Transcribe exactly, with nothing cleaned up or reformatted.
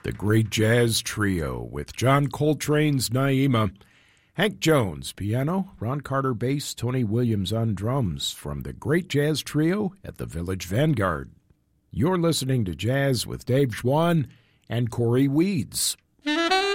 The Great Jazz Trio with John Coltrane's Naima, Hank Jones, piano, Ron Carter, bass, Tony Williams on drums from the Great Jazz Trio at the Village Vanguard. You're listening to Jazz with Dave Schwann and Corey Weeds.